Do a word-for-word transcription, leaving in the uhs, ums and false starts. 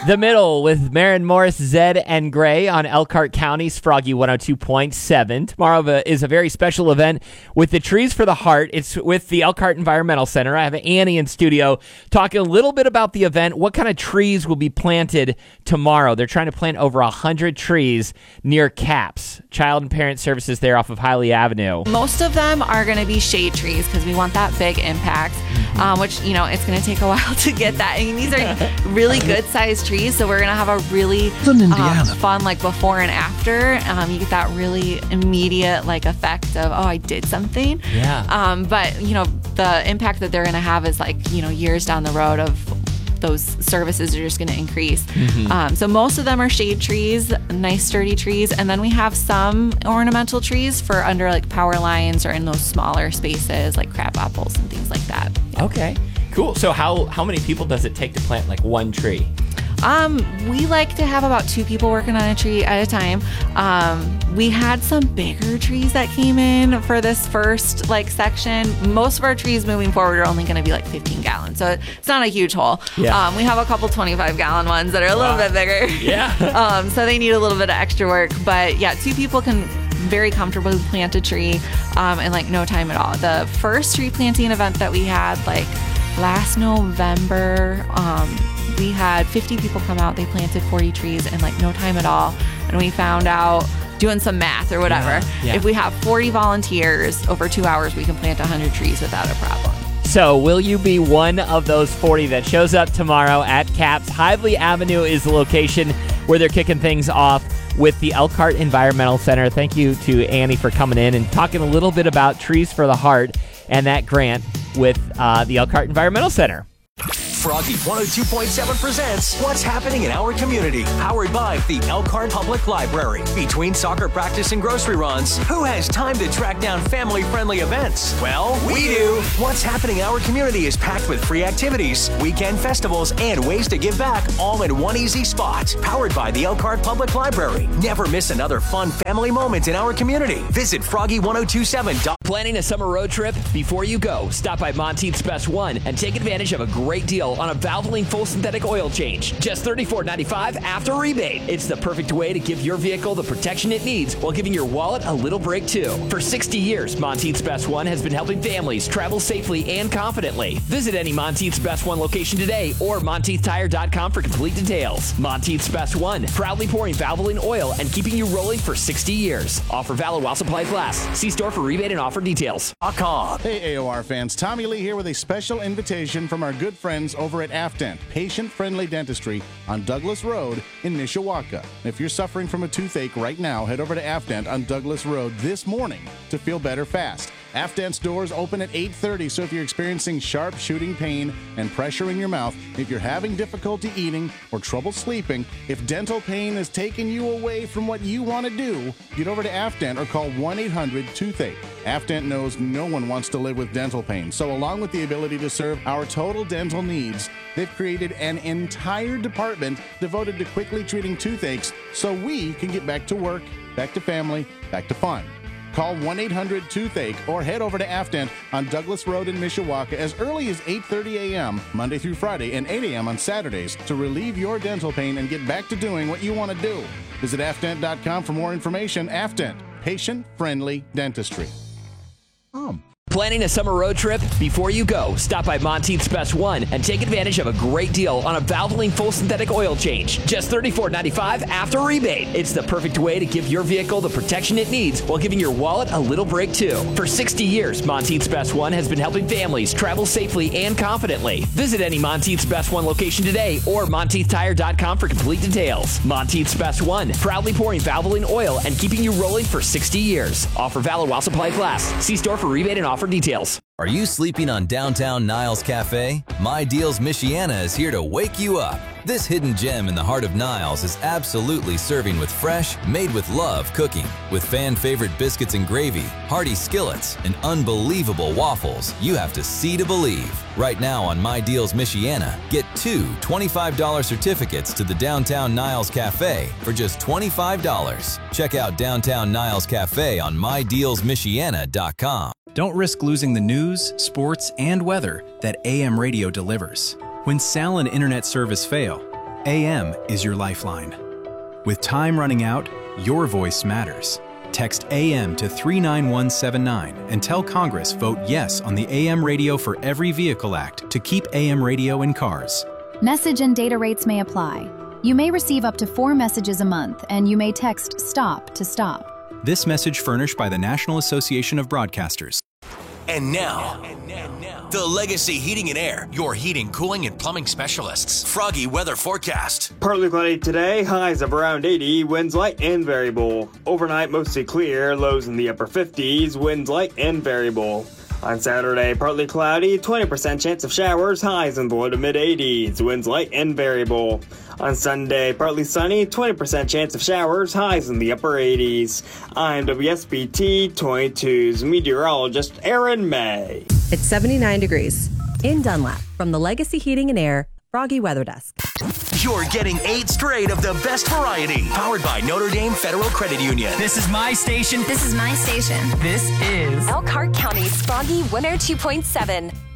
The Middle with Maren Morris, Zed, and Gray on Elkhart County's Froggy one oh two point seven. Tomorrow is a very special event with the Trees for the Heart. It's with the Elkhart Environmental Center. I have Annie in studio talking a little bit about the event, what kind of trees will be planted tomorrow. They're trying to plant over one hundred trees near CAPS, Child and Parent Services there off of Hiley Avenue. Most of them are going to be shade trees because we want that big impact, mm-hmm. um, which, you know, it's going to take a while to get that. I mean, these are really good-sized trees, so we're going to have a really um, fun, like, before and after. Um, you get that really immediate, like, effect of, oh, I did something. Yeah. Um, but, you know, the impact that they're going to have is, like, you know, years down the road of those services are just going to increase. Mm-hmm. Um, so most of them are shade trees, nice sturdy trees, and then we have some ornamental trees for under like power lines or in those smaller spaces like crab apples and things like that. Yeah. Okay, cool. So how how many people does it take to plant like one tree? Um, we like to have about two people working on a tree at a time. Um, we had some bigger trees that came in for this first like section. Most of our trees moving forward are only going to be like fifteen gallons, so it's not a huge hole. Yeah. Um, we have a couple twenty-five gallon ones that are a wow. little bit bigger. Yeah. um, so they need a little bit of extra work, but yeah, two people can very comfortably plant a tree um, in like no time at all. The first tree planting event that we had like last November, um, we had fifty people come out. They planted forty trees in like no time at all. And we found out doing some math or whatever, yeah, yeah. if we have forty volunteers over two hours, we can plant one hundred trees without a problem. So will you be one of those forty that shows up tomorrow at CAPS? Hiley Avenue is the location where they're kicking things off with the Elkhart Environmental Center. Thank you to Annie for coming in and talking a little bit about Trees for the Heart and that grant with uh, the Elkhart Environmental Center. Froggy one oh two point seven presents What's Happening in Our Community, powered by the Elkhart Public Library. Between soccer practice and grocery runs, who has time to track down family-friendly events? Well, we do. What's Happening in Our Community is packed with free activities, weekend festivals, and ways to give back, all in one easy spot. Powered by the Elkhart Public Library. Never miss another fun family moment in our community. Visit froggy one oh two seven dot com. Planning a summer road trip? Before you go, stop by Monteith's Best One and take advantage of a great deal on a Valvoline full synthetic oil change. Just thirty-four ninety-five after rebate. It's the perfect way to give your vehicle the protection it needs while giving your wallet a little break too. For sixty years, Monteith's Best One has been helping families travel safely and confidently. Visit any Monteith's Best One location today or monteith tire dot com for complete details. Monteith's Best One, proudly pouring Valvoline oil and keeping you rolling for sixty years. Offer valid while supplies last. See store for rebate and offer details. Hey A O R fans, Tommy Lee here with a special invitation from our good friends over at Afdent, patient-friendly dentistry on Douglas Road in Mishawaka. If you're suffering from a toothache right now, head over to Afdent on Douglas Road this morning to feel better fast. Afdent's doors open at eight thirty, so if you're experiencing sharp shooting pain and pressure in your mouth, if you're having difficulty eating or trouble sleeping, if dental pain is taking you away from what you want to do, get over to Afdent or call one eight hundred toothache. Afdent knows no one wants to live with dental pain, so along with the ability to serve our total dental needs, they've created an entire department devoted to quickly treating toothaches so we can get back to work, back to family, back to fun. Call one eight hundred toothache or head over to Afdent on Douglas Road in Mishawaka as early as eight thirty a.m. Monday through Friday and eight a.m. on Saturdays to relieve your dental pain and get back to doing what you want to do. Visit afdent dot com for more information. Afdent, patient-friendly dentistry. Um. Planning a summer road trip? Before you go, stop by Monteith's Best One and take advantage of a great deal on a Valvoline full synthetic oil change. Just thirty-four ninety-five after rebate. It's the perfect way to give your vehicle the protection it needs while giving your wallet a little break too. For sixty years, Monteith's Best One has been helping families travel safely and confidently. Visit any Monteith's Best One location today or monteith tire dot com for complete details. Monteith's Best One, proudly pouring Valvoline oil and keeping you rolling for sixty years. Offer valid while supplies last. See store for rebate and offer details. Are you sleeping on downtown Niles Cafe? My Deals Michiana is here to wake you up. This hidden gem in the heart of Niles is absolutely serving with fresh, made with love cooking. With fan favorite biscuits and gravy, hearty skillets, and unbelievable waffles, you have to see to believe. Right now on My Deals Michiana, get two twenty-five dollars certificates to the Downtown Niles Cafe for just twenty-five dollars. Check out Downtown Niles Cafe on my deals michiana dot com. Don't risk losing the news, sports, and weather that A M radio delivers. When sound and internet service fail, A M is your lifeline. With time running out, your voice matters. Text A M to three nine one seven nine and tell Congress vote yes on the A M Radio for Every Vehicle Act to keep A M radio in cars. Message and data rates may apply. You may receive up to four messages a month, and you may text STOP to stop. This message furnished by the National Association of Broadcasters. And now, the Legacy Heating and Air, your heating, cooling, and plumbing specialists. Froggy weather forecast. Partly cloudy today, highs of around eighty, winds light and variable. Overnight, mostly clear, lows in the upper fifties, winds light and variable. On Saturday, partly cloudy, twenty percent chance of showers, highs in the low to mid eighties, winds light and variable. On Sunday, partly sunny, twenty percent chance of showers, highs in the upper eighties. I'm W S B T twenty-two's meteorologist Aaron May. It's seventy-nine degrees in Dunlap from the Legacy Heating and Air Froggy Weather Desk. You're getting eight straight of the best variety. Powered by Notre Dame Federal Credit Union. This is my station. This is my station. This is Elkhart County's Froggy one oh two point seven.